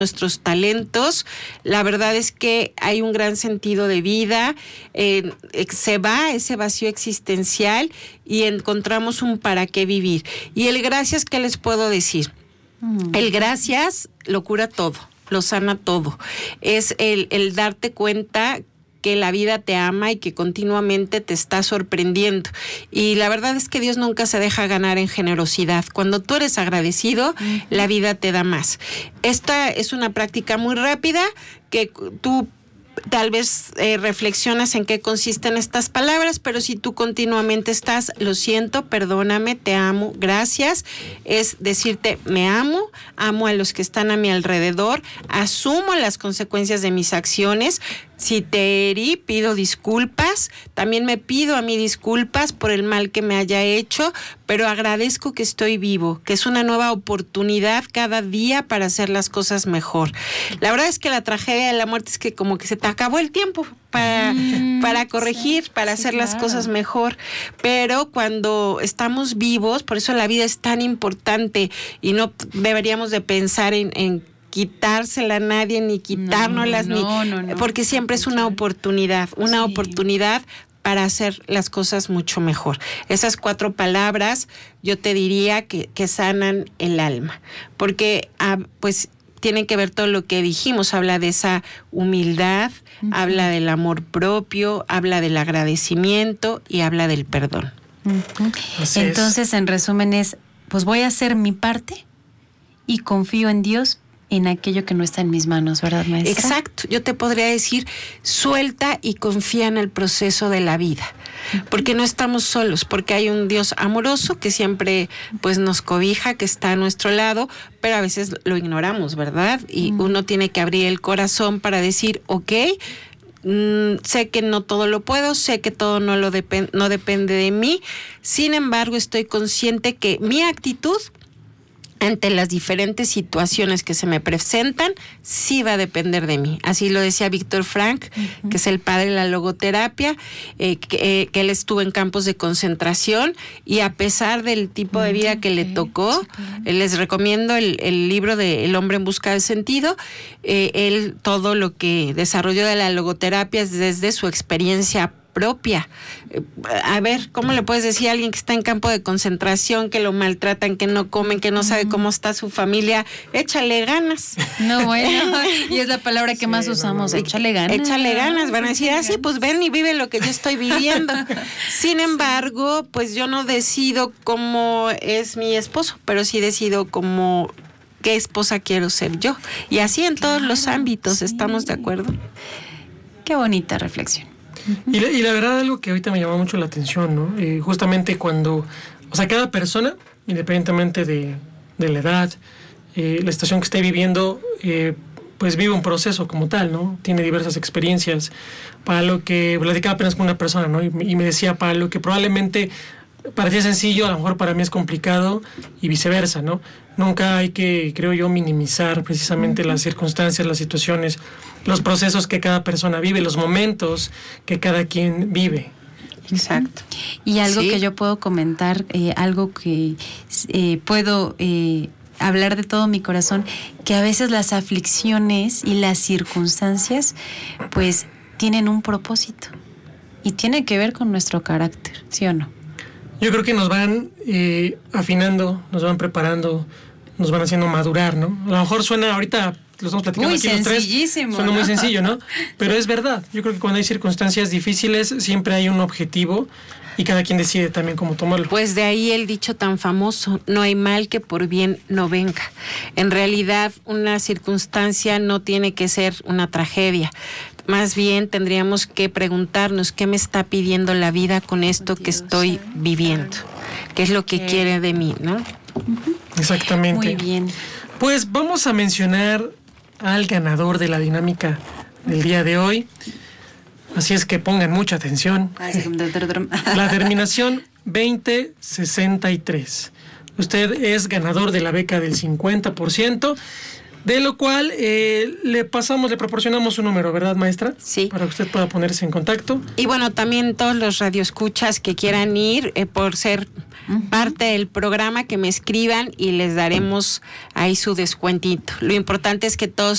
nuestros talentos. La verdad es que hay un gran sentido de vida, se va ese vacío existencial y encontramos un para qué vivir. Y el gracias, ¿qué les puedo decir? El gracias lo cura todo, lo sana todo. Es el darte cuenta que la vida te ama y que continuamente te está sorprendiendo. Y la verdad es que Dios nunca se deja ganar en generosidad. Cuando tú eres agradecido, la vida te da más. Esta es una práctica muy rápida que tú tal vez reflexionas en qué consisten estas palabras, pero si tú continuamente estás, lo siento, perdóname, te amo, gracias, es decirte me amo, amo a los que están a mi alrededor, asumo las consecuencias de mis acciones. Si te herí, pido disculpas, también me pido a mí disculpas por el mal que me haya hecho, pero agradezco que estoy vivo, que es una nueva oportunidad cada día para hacer las cosas mejor. La verdad es que la tragedia de la muerte es que como que se te acabó el tiempo para corregir, para hacer las cosas mejor, pero cuando estamos vivos, por eso la vida es tan importante y no deberíamos de pensar en quitársela a nadie, ni quitárnoslas, porque siempre es una oportunidad para hacer las cosas mucho mejor. Esas 4 palabras yo te diría que sanan el alma, porque pues tienen que ver todo lo que dijimos, habla de esa humildad, habla del amor propio, habla del agradecimiento y habla del perdón. Entonces, en resumen es, pues voy a hacer mi parte y confío en Dios en aquello que no está en mis manos, ¿verdad, maestra? Exacto, yo te podría decir, suelta y confía en el proceso de la vida, porque no estamos solos, porque hay un Dios amoroso que siempre pues nos cobija, que está a nuestro lado, pero a veces lo ignoramos, ¿verdad? Y uno tiene que abrir el corazón para decir, okay, sé que no todo lo puedo, sé que todo no depende de mí, sin embargo estoy consciente que mi actitud ante las diferentes situaciones que se me presentan, sí va a depender de mí. Así lo decía Víctor Frank, que es el padre de la logoterapia, que él estuvo en campos de concentración y a pesar del tipo de vida que le tocó, les recomiendo el libro de El hombre en busca del sentido. Él todo lo que desarrolló de la logoterapia es desde su experiencia propia. A ver, ¿cómo le puedes decir a alguien que está en campo de concentración, que lo maltratan, que no comen, que no sabe cómo está su familia? Échale ganas. No, bueno, y es la palabra que más usamos, échale ganas. Échale ganas, van a decir, sí, pues ven y vive lo que yo estoy viviendo. Sin embargo, pues yo no decido cómo es mi esposo, pero sí decido qué esposa quiero ser yo. Y así en todos los ámbitos, ¿estamos de acuerdo? Qué bonita reflexión. Y la verdad, algo que ahorita me llamó mucho la atención, ¿no? Justamente cuando, cada persona, independientemente de la edad, la situación que esté viviendo, pues vive un proceso como tal, ¿no? Tiene diversas experiencias. Para lo que platicaba apenas con una persona, ¿no? Y me decía, para lo que probablemente para ti es sencillo, a lo mejor para mí es complicado y viceversa, ¿no? Nunca hay que, creo yo, minimizar precisamente las circunstancias, las situaciones, los procesos que cada persona vive, los momentos que cada quien vive. Exacto. Y algo que yo puedo comentar, algo que puedo hablar de todo mi corazón, que a veces las aflicciones y las circunstancias, pues, tienen un propósito y tiene que ver con nuestro carácter, ¿sí o no? Yo creo que nos van afinando, nos van preparando, nos van haciendo madurar, ¿no? A lo mejor suena ahorita, lo estamos platicando aquí los tres, suena muy sencillo, ¿no? Pero es verdad. Yo creo que cuando hay circunstancias difíciles siempre hay un objetivo y cada quien decide también cómo tomarlo. Pues de ahí el dicho tan famoso, no hay mal que por bien no venga. En realidad una circunstancia no tiene que ser una tragedia. Más bien tendríamos que preguntarnos qué me está pidiendo la vida con esto que estoy viviendo. ¿Qué es lo que quiere de mí, no? Exactamente. Muy bien. Pues vamos a mencionar al ganador de la dinámica del día de hoy. Así es que pongan mucha atención. La terminación 2063. Usted es ganador de la beca del 50%. De lo cual le proporcionamos un número, ¿verdad, maestra? Sí. Para que usted pueda ponerse en contacto. Y bueno, también todos los radioescuchas que quieran ir por ser parte del programa, que me escriban y les daremos ahí su descuentito. Lo importante es que todos